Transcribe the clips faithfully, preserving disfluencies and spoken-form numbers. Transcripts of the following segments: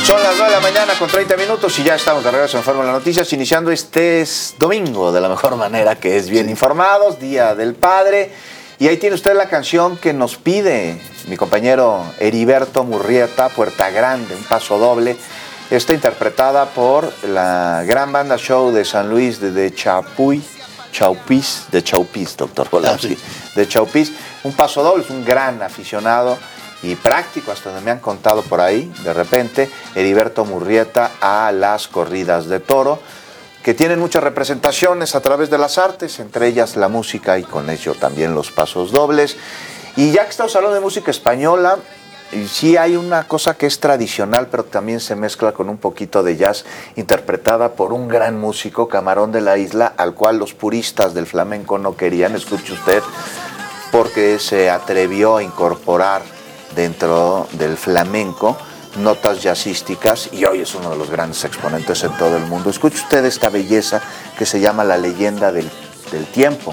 Son las nueve de la mañana con treinta minutos y ya estamos de regreso en Fórmula Noticias, iniciando este domingo de la mejor manera, que es bien informados, Día del Padre. Y ahí tiene usted la canción que nos pide mi compañero Heriberto Murrieta, Puerta Grande, un paso doble. Está interpretada por la gran banda show de San Luis de, de Chapuy, Chaupís, de Chaupís, doctor Volowski, ah, sí. de Chaupís. Un paso doble, es un gran aficionado y práctico, hasta donde me han contado por ahí, de repente, Heriberto Murrieta a las corridas de toro, que tienen muchas representaciones a través de las artes, entre ellas la música y con ello también los pasos dobles. Y ya que estamos hablando de música española, sí hay una cosa que es tradicional, pero también se mezcla con un poquito de jazz, interpretada por un gran músico, Camarón de la Isla, al cual los puristas del flamenco no querían, escuche usted, porque se atrevió a incorporar dentro del flamenco notas jazzísticas y hoy es uno de los grandes exponentes en todo el mundo. Escuche usted esta belleza que se llama La Leyenda del, del Tiempo,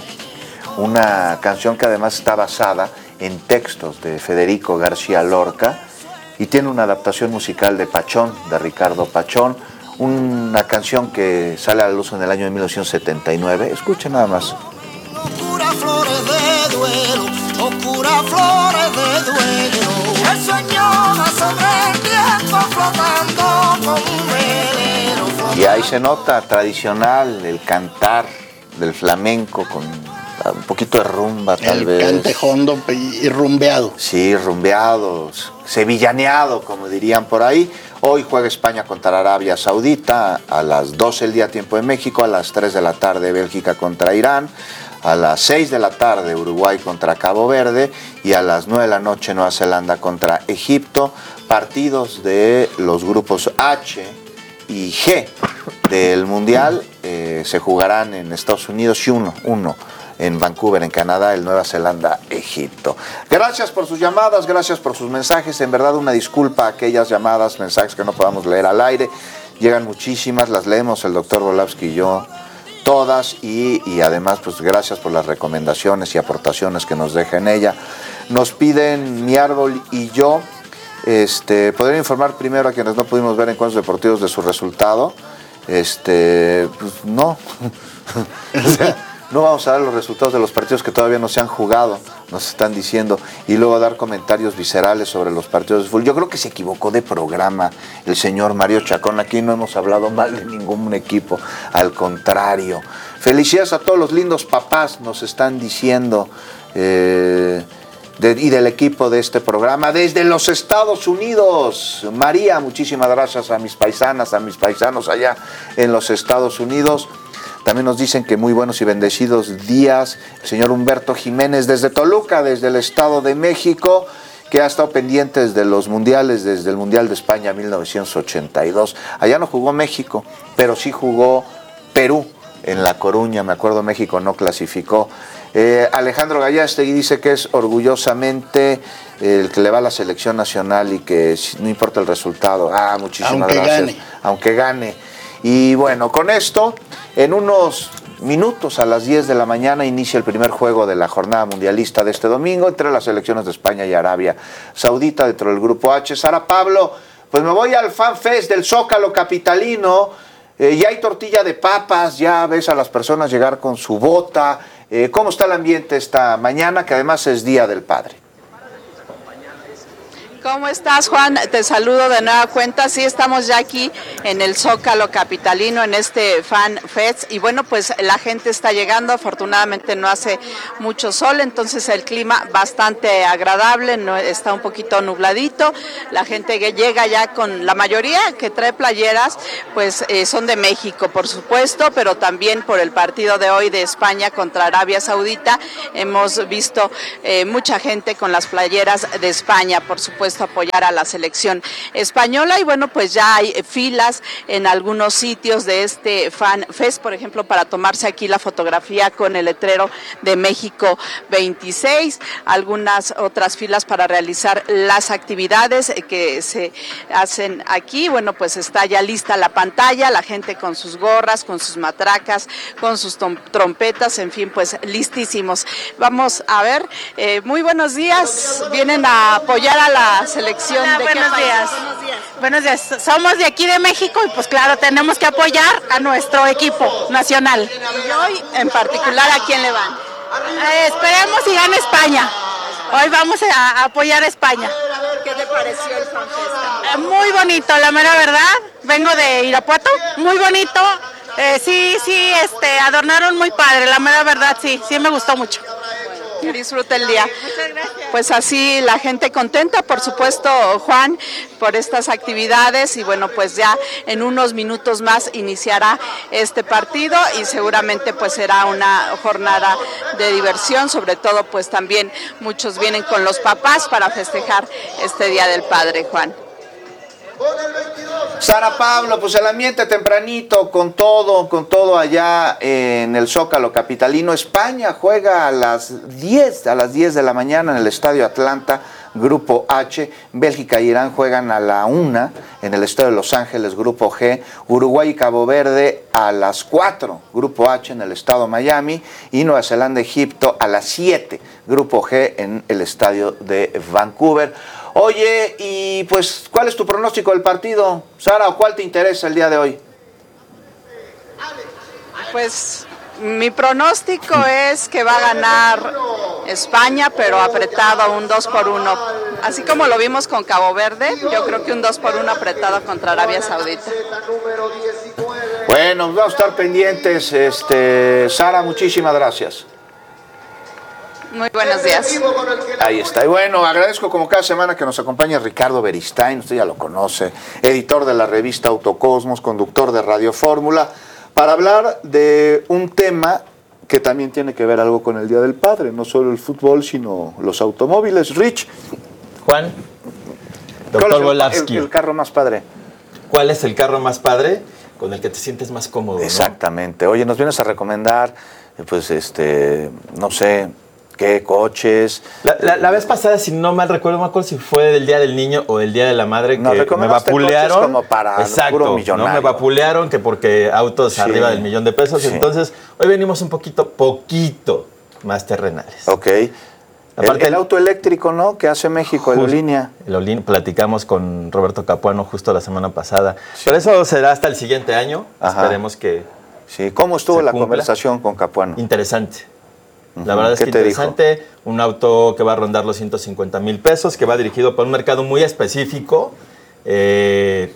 una canción que además está basada en textos de Federico García Lorca y tiene una adaptación musical de Pachón, de Ricardo Pachón, una canción que sale a la luz en el año de mil novecientos setenta y nueve. Escuche nada más. Oscuras flores de duelo, oscuras flores de duelo. El sueño va sobre el tiempo flotando como un velero. Y ahí se nota tradicional el cantar del flamenco con un poquito de rumba, tal el vez. El cantejondo y rumbeado. Sí, rumbeado, sevillaneado, como dirían por ahí. Hoy juega España contra Arabia Saudita a las doce del día, tiempo de México, a las tres de la tarde Bélgica contra Irán, a las seis de la tarde Uruguay contra Cabo Verde y a las nueve de la noche Nueva Zelanda contra Egipto. Partidos de los grupos H y G del Mundial eh, se jugarán en Estados Unidos y uno, uno en Vancouver, en Canadá, el Nueva Zelanda, Egipto. Gracias por sus llamadas, gracias por sus mensajes. En verdad, una disculpa a aquellas llamadas, mensajes que no podamos leer al aire. Llegan muchísimas, las leemos el doctor Volowski y yo todas y, y además pues gracias por las recomendaciones y aportaciones que nos deja en ella. Nos piden Mi Árbol y Yo, este, ¿podría informar primero a quienes no pudimos ver encuentros deportivos de su resultado? Este, pues no, o sea, no vamos a dar los resultados de los partidos que todavía no se han jugado, nos están diciendo, y luego dar comentarios viscerales sobre los partidos de fútbol. Yo creo que se equivocó de programa el señor Mario Chacón. Aquí no hemos hablado mal de ningún equipo, al contrario. Felicidades a todos los lindos papás, nos están diciendo, eh, de, y del equipo de este programa, desde los Estados Unidos. María, muchísimas gracias a mis paisanas, a mis paisanos allá en los Estados Unidos. También nos dicen que muy buenos y bendecidos días el señor Humberto Jiménez desde Toluca, desde el Estado de México, que ha estado pendiente desde los mundiales, desde el Mundial de España mil novecientos ochenta y dos. Allá no jugó México, pero sí jugó Perú en La Coruña, me acuerdo, México no clasificó. Eh, Alejandro Gallastegui dice que es orgullosamente el que le va a la selección nacional y que no importa el resultado. Ah, muchísimas aunque gracias. Gane. Aunque gane. Y bueno, con esto, en unos minutos a las diez de la mañana inicia el primer juego de la jornada mundialista de este domingo entre las selecciones de España y Arabia Saudita dentro del grupo H. Sara Pablo, pues me voy al Fan Fest del Zócalo capitalino. Eh, ya hay tortilla de papas, ya ves a las personas llegar con su bota. Eh, ¿Cómo está el ambiente esta mañana, que además es Día del Padre? ¿Cómo estás, Juan? Te saludo de nueva cuenta. Sí, estamos ya aquí en el Zócalo capitalino, en este Fan Fest. Y bueno, pues la gente está llegando. Afortunadamente no hace mucho sol, entonces el clima bastante agradable, no, está un poquito nubladito. La gente que llega ya con la mayoría que trae playeras, pues eh, son de México, por supuesto, pero también por el partido de hoy de España contra Arabia Saudita. Hemos visto eh, mucha gente con las playeras de España, por supuesto, apoyar a la selección española. Y bueno, pues ya hay filas en algunos sitios de este Fan Fest, por ejemplo, para tomarse aquí la fotografía con el letrero de México veintiséis, algunas otras filas para realizar las actividades que se hacen aquí. Bueno, pues está ya lista la pantalla, la gente con sus gorras, con sus matracas, con sus trompetas, en fin, pues listísimos. Vamos a ver, eh, muy buenos días, vienen a apoyar a la la selección. Hola, ¿De buenos qué país? días. Buenos días. Buenos días. Somos de aquí de México y pues claro, tenemos que apoyar a nuestro equipo nacional. Y hoy, en particular, ¿a quién le van? Eh, esperemos y gane España. Hoy vamos a, a apoyar a España. ¿Qué te pareció el FanFest? Eh, muy bonito, la mera verdad. Vengo de Irapuato, muy bonito. Eh, sí, sí, este, adornaron muy padre, la mera verdad, sí, sí me gustó mucho. Que disfrute el día. Muchas gracias. Pues así la gente contenta, por supuesto, Juan, por estas actividades y bueno, pues ya en unos minutos más iniciará este partido y seguramente pues será una jornada de diversión, sobre todo pues también muchos vienen con los papás para festejar este Día del Padre, Juan. Sara Pablo, pues el ambiente tempranito, con todo, con todo allá en el Zócalo capitalino. España juega a las diez, a las diez de la mañana en el Estadio Atlanta, Grupo H. Bélgica e Irán juegan a la una en el Estadio de Los Ángeles, Grupo G. Uruguay y Cabo Verde a las cuatro, Grupo H en el Estado Miami. Y Nueva Zelanda, Egipto a las siete, Grupo G en el Estadio de Vancouver. Oye, y pues, ¿cuál es tu pronóstico del partido, Sara, o cuál te interesa el día de hoy? Pues mi pronóstico es que va a ganar España, pero apretado, un dos por uno. Así como lo vimos con Cabo Verde, yo creo que un dos por uno apretado contra Arabia Saudita. Bueno, vamos a estar pendientes. Este, Sara, muchísimas gracias. Muy buenos días. Ahí está. Y bueno, agradezco como cada semana que nos acompañe Ricardo Beristain, usted ya lo conoce, editor de la revista Autocosmos, conductor de Radio Fórmula, para hablar de un tema que también tiene que ver algo con el Día del Padre, no solo el fútbol, sino los automóviles. Rich. Juan, doctor Volavsky. El, el carro más padre. ¿Cuál es el carro más padre con el que te sientes más cómodo? Exactamente. ¿No? Oye, nos vienes a recomendar, pues, este, no sé, qué coches. La, la, la vez pasada, si no mal recuerdo, no me acuerdo si fue del Día del Niño o del Día de la Madre, Nos que me vapulearon. Como para Exacto, puro millonario. ¿no? Me vapulearon que porque autos sí, arriba del millón de pesos. Sí. Entonces, hoy venimos un poquito, poquito más terrenales. Ok. Aparte, el, el auto eléctrico, ¿no? Que hace México, el Olinia. El Olinia, platicamos con Roberto Capuano justo la semana pasada. Sí. Pero eso será hasta el siguiente año. Ajá. Esperemos que. Sí, ¿cómo estuvo la cumpla? Conversación con Capuano? Interesante. La verdad es que interesante, dijo? Un auto que va a rondar los ciento cincuenta mil pesos, que va dirigido para un mercado muy específico, eh,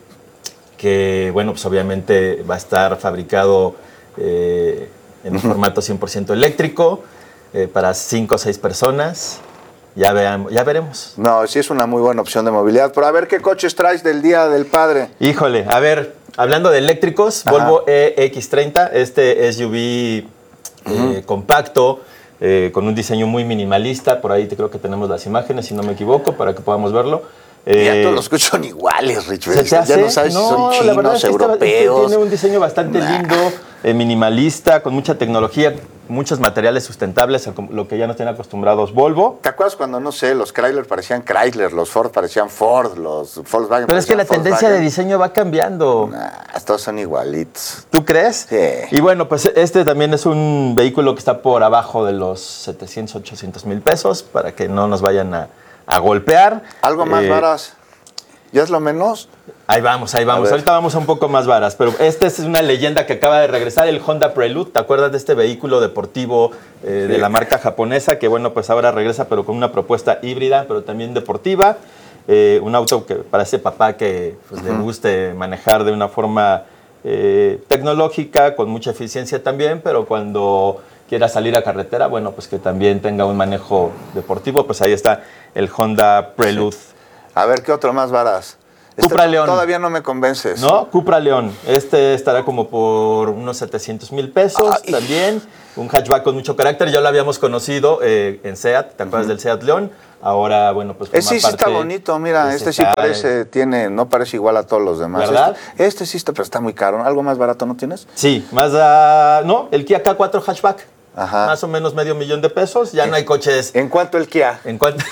que, bueno, pues obviamente va a estar fabricado eh, en un formato cien por ciento eléctrico, eh, para cinco o seis personas. Ya, veamos, ya veremos. No, sí es una muy buena opción de movilidad. Pero a ver, ¿qué coches traes del Día del Padre? Híjole, a ver, hablando de eléctricos, ajá, Volvo E X treinta, este S U V eh, uh-huh. compacto, Eh, con un diseño muy minimalista. Por ahí te creo que tenemos las imágenes, si no me equivoco, para que podamos verlo. Mira, eh, todos los coches son iguales, Rich. ¿Se te hace? Ya no sabes no, si son chinos, la verdad es que europeos. Este tiene un diseño bastante nah. lindo, eh, minimalista, con mucha tecnología, muchos materiales sustentables, a lo que ya nos tienen acostumbrados Volvo. ¿Te acuerdas cuando, no sé, los Chrysler parecían Chrysler, los Ford parecían Ford, los Volkswagen Pero es que la Volkswagen. tendencia de diseño va cambiando. Nah, todos son igualitos. ¿Tú crees? Sí. Y bueno, pues este también es un vehículo que está por abajo de los setecientos, ochocientos mil pesos, para que no nos vayan a, a golpear. ¿Algo más, eh, varas? ¿Ya es lo menos? Ahí vamos, ahí vamos. Ahorita vamos a un poco más varas, pero esta es una leyenda que acaba de regresar, el Honda Prelude. ¿Te acuerdas de este vehículo deportivo eh, sí. de la marca japonesa? Que bueno, pues ahora regresa, pero con una propuesta híbrida, pero también deportiva. Eh, un auto que para ese papá que pues, uh-huh. le guste manejar de una forma eh, tecnológica, con mucha eficiencia también, pero cuando quiera salir a carretera, bueno, pues que también tenga un manejo deportivo. Pues ahí está el Honda Prelude. Sí. A ver, ¿qué otro más varas? Cupra este, León. Todavía no me convences. No, Cupra León. Este estará como por unos setecientos mil pesos. Ay. También. Un hatchback con mucho carácter. Ya lo habíamos conocido eh, en SEAT. ¿Te acuerdas uh-huh. del SEAT León? Ahora, bueno, pues forma Ese sí parte está bonito. Mira, este sí parece, tiene, no parece igual a todos los demás. ¿Verdad? Este, este sí está, pero está muy caro. ¿Algo más barato no tienes? Sí, más uh, no, el Kia K cuatro hatchback. Ajá. Más o menos medio millón de pesos. Ya no hay coches. ¿En cuánto el Kia? ¿En cuánto?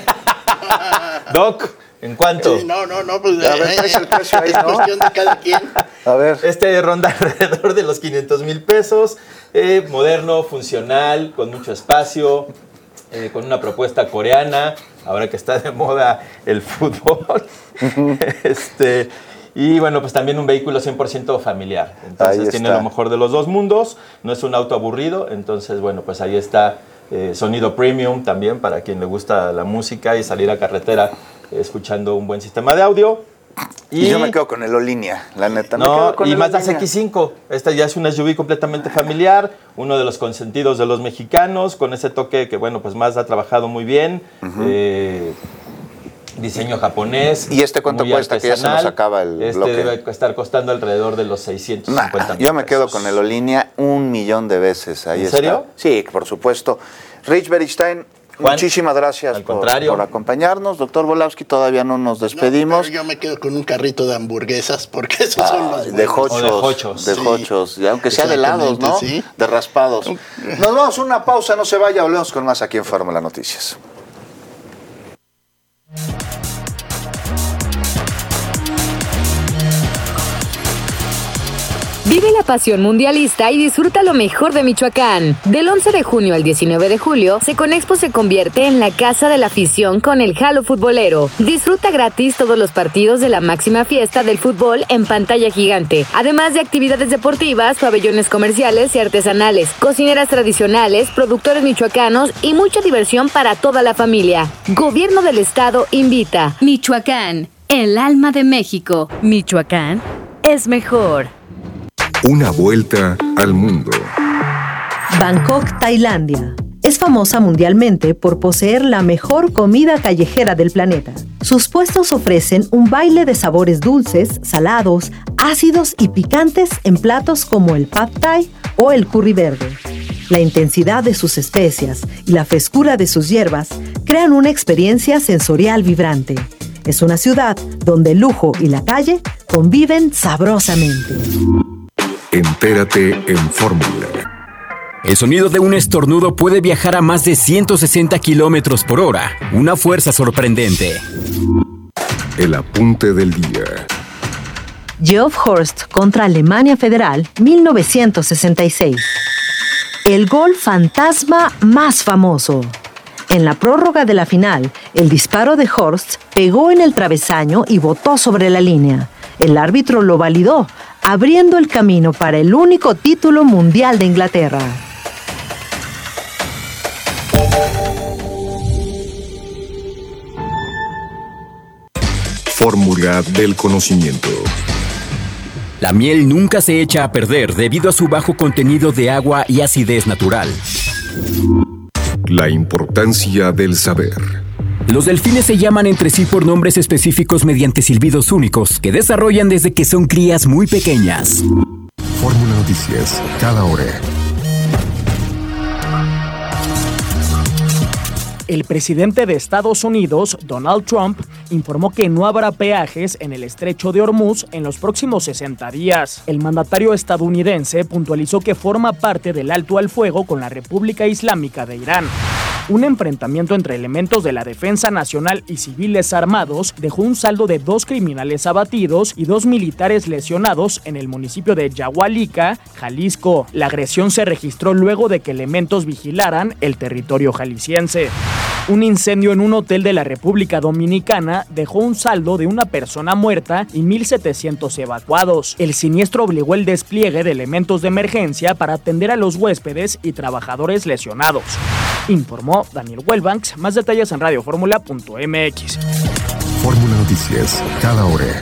Doc. ¿En cuánto? Sí, no, no, no, pues a ver, traes el precio ahí, es ¿no? cuestión de cada quien. A ver. Este ronda alrededor de los quinientos mil pesos, eh, moderno, funcional, con mucho espacio, eh, con una propuesta coreana, ahora que está de moda el fútbol. este, y bueno, pues también un vehículo cien por ciento familiar. Entonces tiene lo mejor de los dos mundos, no es un auto aburrido, entonces bueno, pues ahí está eh, sonido premium también para quien le gusta la música y salir a carretera eh, escuchando un buen sistema de audio. Y, y yo me quedo con el Olinia, la neta. Me no, quedo con y el Mazda Olinia. C X cinco. Esta ya es una S U V completamente familiar, uno de los consentidos de los mexicanos, con ese toque que, bueno, pues Mazda ha trabajado muy bien. Uh-huh. eh, diseño japonés. ¿Y este cuánto cuesta? Que ya se nos acaba el Este bloque. debe estar costando alrededor de los seiscientos cincuenta nah, mil Yo me quedo pesos. con el Olinia un millón de veces. Ahí ¿En está. serio? Sí, por supuesto. Rich Beristain, Juan, muchísimas gracias al por, contrario. por acompañarnos. Doctor Volowski, todavía no nos despedimos. No, yo me quedo con un carrito de hamburguesas porque esos ah, son los de hochos, de hochos. De hochos, sí, aunque sea de helados, ¿no? Sí. De raspados. Nos vamos a una pausa, no se vaya, volvemos con más aquí en Fórmula Noticias. Vive la pasión mundialista y disfruta lo mejor de Michoacán. Del once de junio al diecinueve de julio, Seconexpo se convierte en la casa de la afición con el Halo Futbolero. Disfruta gratis todos los partidos de la máxima fiesta del fútbol en pantalla gigante, además de actividades deportivas, pabellones comerciales y artesanales, cocineras tradicionales, productores michoacanos y mucha diversión para toda la familia. Gobierno del Estado invita. Michoacán, el alma de México. Michoacán es mejor. Una vuelta al mundo. Bangkok, Tailandia. Es famosa mundialmente por poseer la mejor comida callejera del planeta. Sus puestos ofrecen un baile de sabores dulces, salados, ácidos y picantes en platos como el pad thai o el curry verde. La intensidad de sus especias y la frescura de sus hierbas crean una experiencia sensorial vibrante. Es una ciudad donde el lujo y la calle conviven sabrosamente. Entérate en Fórmula. El sonido de un estornudo puede viajar a más de ciento sesenta kilómetros por hora. Una fuerza sorprendente. El apunte del día. Geoff Horst contra Alemania Federal, mil novecientos sesenta y seis. El gol fantasma más famoso. En la prórroga de la final, el disparo de Horst pegó en el travesaño y botó sobre la línea. El árbitro lo validó, abriendo el camino para el único título mundial de Inglaterra. Fórmula del conocimiento. La miel nunca se echa a perder debido a su bajo contenido de agua y acidez natural. La importancia del saber. Los delfines se llaman entre sí por nombres específicos mediante silbidos únicos que desarrollan desde que son crías muy pequeñas. Fórmula Noticias, cada hora. El presidente de Estados Unidos, Donald Trump, informó que no habrá peajes en el estrecho de Hormuz en los próximos sesenta días. El mandatario estadounidense puntualizó que forma parte del alto al fuego con la República Islámica de Irán. Un enfrentamiento entre elementos de la Defensa Nacional y civiles armados dejó un saldo de dos criminales abatidos y dos militares lesionados en el municipio de Yahualica, Jalisco. La agresión se registró luego de que elementos vigilaran el territorio jalisciense. Un incendio en un hotel de la República Dominicana dejó un saldo de una persona muerta y mil setecientos evacuados. El siniestro obligó el despliegue de elementos de emergencia para atender a los huéspedes y trabajadores lesionados. Informó Daniel Wellbanks. Más detalles en radioformula punto m x. Fórmula Noticias, cada hora.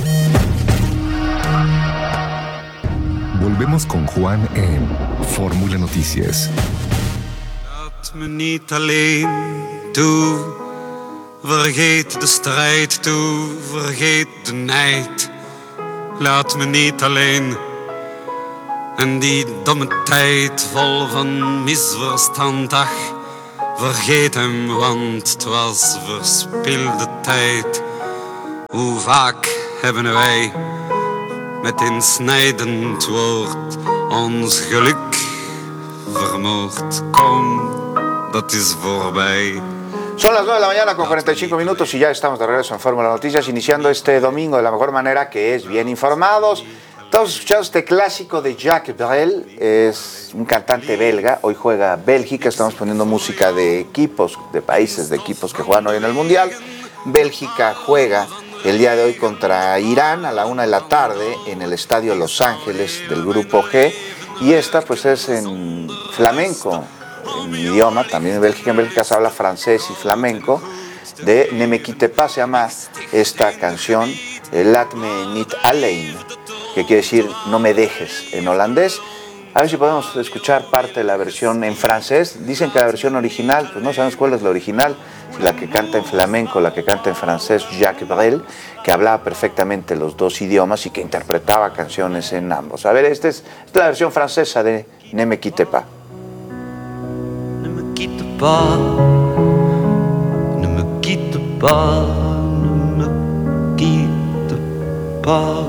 Volvemos con Juan en Fórmula Noticias. Laat me niet alleen toe, vergeet de strijd toe, vergeet de nijd. Laat me niet alleen en die domme tijd vol van misverstand, ach, vergeet hem, want het was verspilde tijd. Hoe vaak hebben wij met insnijdend woord ons geluk vermoord. Kom, dat is voorbij. Son las nueve de la mañana con cuarenta y cinco minutos y ya estamos de regreso en Fórmula Noticias, iniciando este domingo de la mejor manera, que es bien informados. Estamos escuchando este clásico de Jacques Brel, es un cantante belga, hoy juega Bélgica, estamos poniendo música de equipos, de países, de equipos que juegan hoy en el Mundial. Bélgica juega el día de hoy contra Irán a la una de la tarde en el Estadio Los Ángeles del Grupo G, y esta pues es en flamenco, en mi idioma, también en Bélgica, en Bélgica se habla francés y flamenco, de Ne me quitte pas, se llama esta canción, Laat me niet alleen, que quiere decir no me dejes en holandés. A ver si podemos escuchar parte de la versión en francés. Dicen que la versión original, pues no sabemos cuál es la original, la que canta en flamenco, la que canta en francés, Jacques Brel, que hablaba perfectamente los dos idiomas y que interpretaba canciones en ambos. A ver, esta es, esta es la versión francesa de Ne me quitte pas. Ne me quitte pas, ne me quitte pas, ne me quitte pas.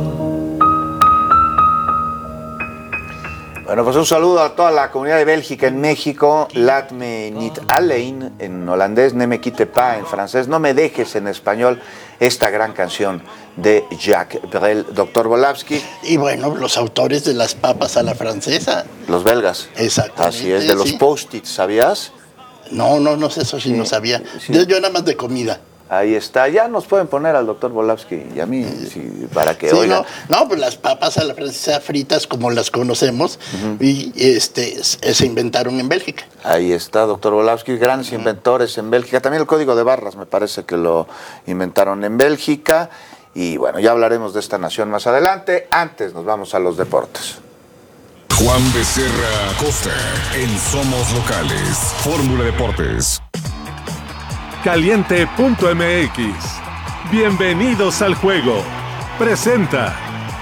Bueno, pues un saludo a toda la comunidad de Bélgica en México. Laat me niet alleen en holandés, Ne me quitte pas en francés, no me dejes en español, esta gran canción de Jacques Brel. Doctor Volavsky. Y bueno, los autores de las papas a la francesa. Los belgas. Exactamente. Así es, de los sí. post-its, ¿sabías? No, no, no sé, eso sí, sí no sabía. Sí. Yo, yo nada más de comida. Ahí está, ya nos pueden poner al doctor Volavsky y a mí, sí, para que sí, oigan. No, no, pues las papas a la francesa fritas como las conocemos, uh-huh. y este se inventaron en Bélgica. Ahí está, doctor Volavsky, grandes uh-huh. inventores en Bélgica. También el código de barras me parece que lo inventaron en Bélgica. Y bueno, ya hablaremos de esta nación más adelante. Antes nos vamos a los deportes. Juan Becerra Costa en Somos Locales, Fórmula Deportes. Caliente punto m x. Bienvenidos al juego. Presenta.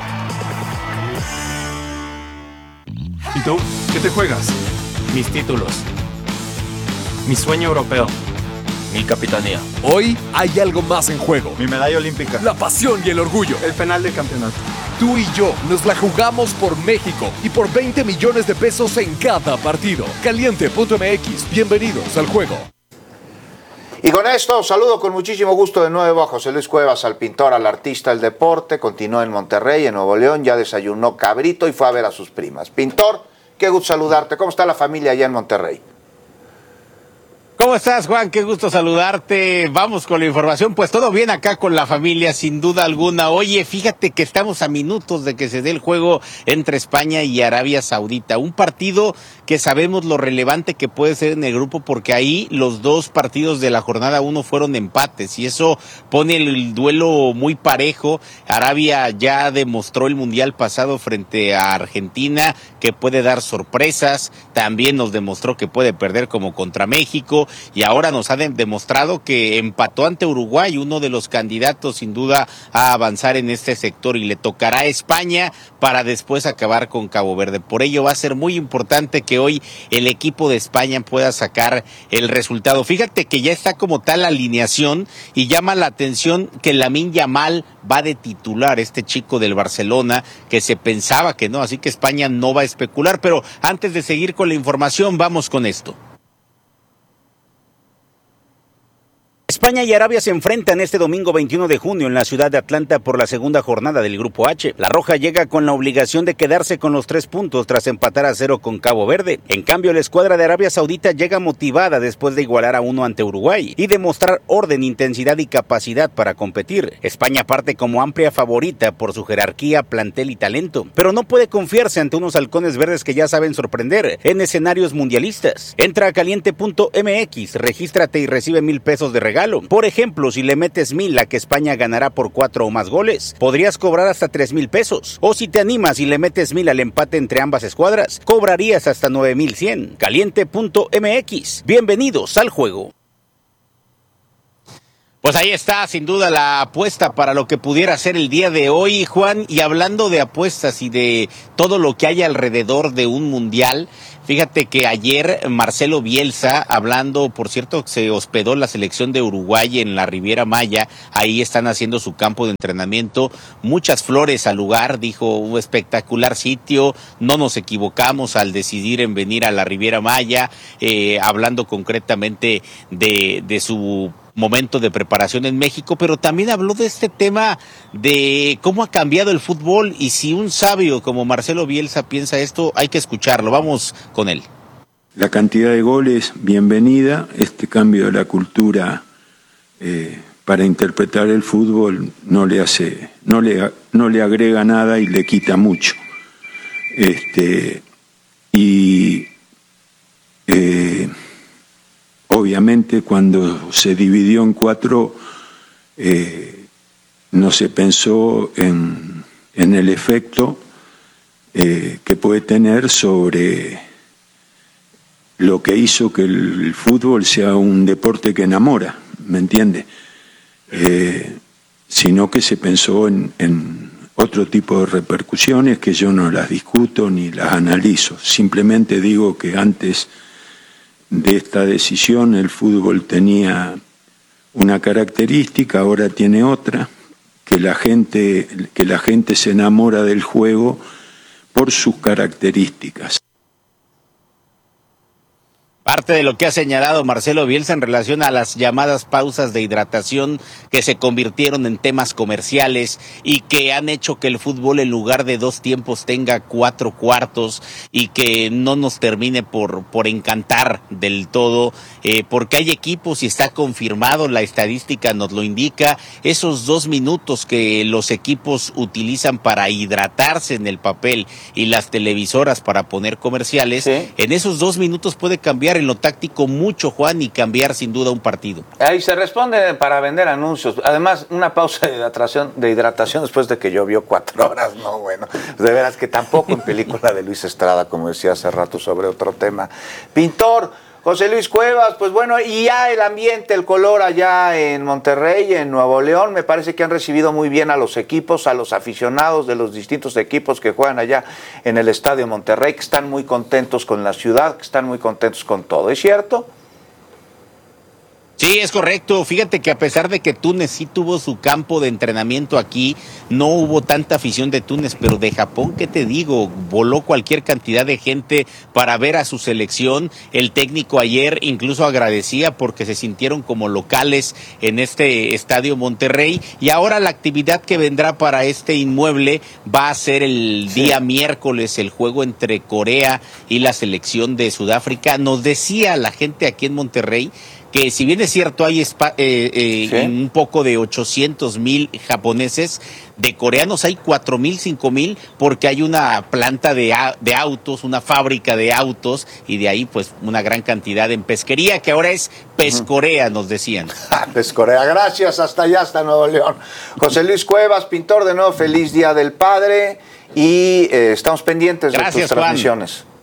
¿Y tú? ¿Qué te juegas? Mis títulos. Mi sueño europeo. Mi capitanía. Hoy hay algo más en juego. Mi medalla olímpica. La pasión y el orgullo. El penal de campeonato. Tú y yo nos la jugamos por México y por veinte millones de pesos en cada partido. Caliente punto m x. Bienvenidos al juego. Y con esto saludo con muchísimo gusto de nuevo a José Luis Cuevas, al pintor, al artista del deporte. Continuó en Monterrey, en Nuevo León, ya desayunó cabrito y fue a ver a sus primas. Pintor, qué gusto saludarte. ¿Cómo está la familia allá en Monterrey? ¿Cómo estás, Juan? Qué gusto saludarte. Vamos con la información. Pues todo bien acá con la familia, sin duda alguna. Oye, fíjate que estamos a minutos de que se dé el juego entre España y Arabia Saudita. Un partido que sabemos lo relevante que puede ser en el grupo, porque ahí los dos partidos de la jornada uno fueron empates y eso pone el duelo muy parejo. Arabia ya demostró el mundial pasado frente a Argentina que puede dar sorpresas. También nos demostró que puede perder como contra México. Y ahora nos ha de- demostrado que empató ante Uruguay, uno de los candidatos sin duda a avanzar en este sector, y le tocará a España para después acabar con Cabo Verde. Por ello va a ser muy importante que hoy el equipo de España pueda sacar el resultado. Fíjate que ya está como tal la alineación y llama la atención que Lamine Yamal va de titular, este chico del Barcelona que se pensaba que no, así que España no va a especular. Pero antes de seguir con la información, vamos con esto. España y Arabia se enfrentan este domingo veintiuno de junio en la ciudad de Atlanta por la segunda jornada del Grupo H. La Roja llega con la obligación de quedarse con los tres puntos tras empatar a cero con Cabo Verde. En cambio, la escuadra de Arabia Saudita llega motivada después de igualar a uno ante Uruguay y demostrar orden, intensidad y capacidad para competir. España parte como amplia favorita por su jerarquía, plantel y talento, pero no puede confiarse ante unos halcones verdes que ya saben sorprender en escenarios mundialistas. Entra a caliente punto m x, regístrate y recibe mil pesos de regalo. Por ejemplo, si le metes mil a que España ganará por cuatro o más goles, podrías cobrar hasta tres mil pesos. O si te animas y le metes mil al empate entre ambas escuadras, cobrarías hasta nueve mil cien. caliente punto m x. Bienvenidos al juego. Pues ahí está, sin duda, la apuesta para lo que pudiera ser el día de hoy, Juan. Y hablando de apuestas y de todo lo que hay alrededor de un mundial, fíjate que ayer Marcelo Bielsa, hablando, por cierto, se hospedó la selección de Uruguay en la Riviera Maya, ahí están haciendo su campo de entrenamiento, muchas flores al lugar, dijo, un espectacular sitio, no nos equivocamos al decidir en venir a la Riviera Maya, eh, hablando concretamente de, de su momento de preparación en México, pero también habló de este tema de cómo ha cambiado el fútbol y si un sabio como Marcelo Bielsa piensa esto, hay que escucharlo. Vamos con él. La cantidad de goles, bienvenida, este cambio de la cultura eh, para interpretar el fútbol no le hace, no le, no le agrega nada y le quita mucho. Este, y eh, obviamente cuando se dividió en cuatro, eh, no se pensó en, en el efecto eh, que puede tener sobre lo que hizo que el fútbol sea un deporte que enamora, ¿me entiende? Eh, sino que se pensó en, en otro tipo de repercusiones que yo no las discuto ni las analizo. Simplemente digo que antes de esta decisión el fútbol tenía una característica, ahora tiene otra, que la gente, que la gente se enamora del juego por sus características. Parte de lo que ha señalado Marcelo Bielsa en relación a las llamadas pausas de hidratación que se convirtieron en temas comerciales y que han hecho que el fútbol en lugar de dos tiempos tenga cuatro cuartos y que no nos termine por, por encantar del todo, eh, porque hay equipos y está confirmado, la estadística nos lo indica, esos dos minutos que los equipos utilizan para hidratarse en el papel y las televisoras para poner comerciales, ¿sí? En esos dos minutos puede cambiar en lo táctico mucho, Juan, y cambiar sin duda un partido. Ahí se responde para vender anuncios. Además, una pausa de hidratación, de hidratación después de que llovió cuatro horas, no, bueno, de veras que tampoco en película de Luis Estrada, como decía hace rato sobre otro tema. Pintor, José Luis Cuevas, pues bueno, y ya el ambiente, el color allá en Monterrey, en Nuevo León, me parece que han recibido muy bien a los equipos, a los aficionados de los distintos equipos que juegan allá en el Estadio Monterrey, que están muy contentos con la ciudad, que están muy contentos con todo, ¿es cierto? Sí, es correcto. Fíjate que a pesar de que Túnez sí tuvo su campo de entrenamiento aquí, no hubo tanta afición de Túnez, pero de Japón, ¿qué te digo? Voló cualquier cantidad de gente para ver a su selección. El técnico ayer incluso agradecía porque se sintieron como locales en este Estadio Monterrey. Y ahora la actividad que vendrá para este inmueble va a ser el sí. día miércoles, el juego entre Corea y la selección de Sudáfrica. Nos decía la gente aquí en Monterrey que si bien es cierto hay spa, eh, eh, ¿sí? un poco de ochocientos mil japoneses, de coreanos hay cuatro mil, cinco mil, porque hay una planta de, de autos, una fábrica de autos, y de ahí pues una gran cantidad en pesquería, que ahora es Pescorea, nos decían. Pescorea, gracias, hasta allá, hasta Nuevo León. José Luis Cuevas, pintor, de nuevo, feliz Día del Padre, y eh, estamos pendientes gracias, de tus transmisiones. Juan.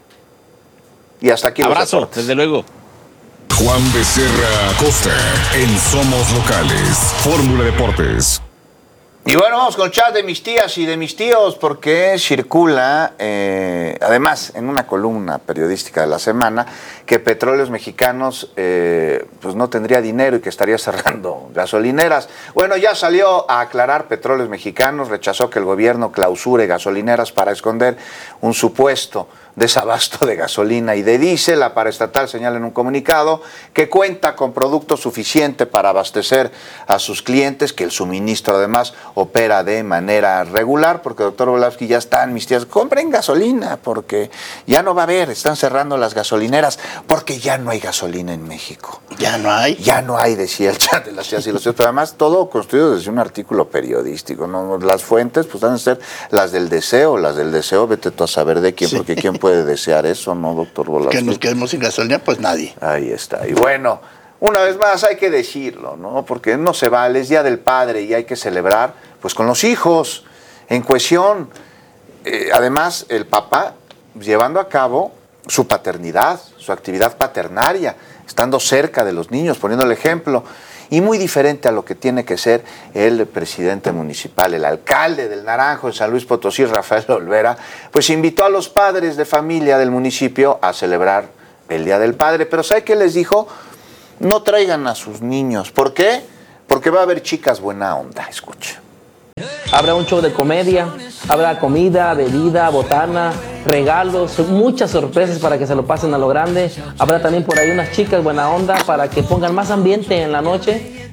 Y hasta aquí. Abrazo, los desde luego. Juan Becerra Costa en Somos Locales, Fórmula Deportes. Y bueno, vamos con el chat de mis tías y de mis tíos, porque circula, eh, además, en una columna periodística de la semana, que Petróleos Mexicanos eh, pues no tendría dinero y que estaría cerrando gasolineras. Bueno, ya salió a aclarar Petróleos Mexicanos, rechazó que el gobierno clausure gasolineras para esconder un supuesto desabasto de gasolina y de diésel. La paraestatal señala en un comunicado que cuenta con producto suficiente para abastecer a sus clientes, que el suministro además opera de manera regular, porque doctor Volavsky ya están, mis tías, compren gasolina, porque ya no va a haber, están cerrando las gasolineras, porque ya no hay gasolina en México. ¿Ya no hay? Ya no hay, decía el chat de las tías y los tíos, pero además todo construido desde un artículo periodístico, ¿no? Las fuentes pues van a ser las del deseo, las del deseo, vete tú a saber de quién, sí. porque quién puede puede desear eso, ¿no, doctor Volavsky? Que nos quedemos sin gasolina, pues nadie. Ahí está. Y bueno, una vez más hay que decirlo, ¿no? Porque no se vale, es Día del Padre y hay que celebrar, pues, con los hijos, en cohesión. Eh, además, el papá llevando a cabo su paternidad, su actividad paternaria, estando cerca de los niños, poniendo el ejemplo. Y muy diferente a lo que tiene que ser el presidente municipal, el alcalde del Naranjo en San Luis Potosí, Rafael Olvera, pues invitó a los padres de familia del municipio a celebrar el Día del Padre. Pero ¿sabe qué les dijo? No traigan a sus niños. ¿Por qué? Porque va a haber chicas buena onda. Escucha. Habrá un show de comedia, habrá comida, bebida, botana, regalos, muchas sorpresas para que se lo pasen a lo grande. Habrá también por ahí unas chicas buena onda para que pongan más ambiente en la noche.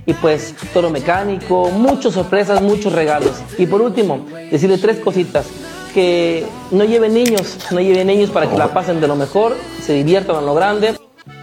y pues toro mecánico, muchas sorpresas, muchos regalos. Y por último, decirle tres cositas. Que no lleven niños, no lleven niños para que la pasen de lo mejor, se diviertan a lo grande.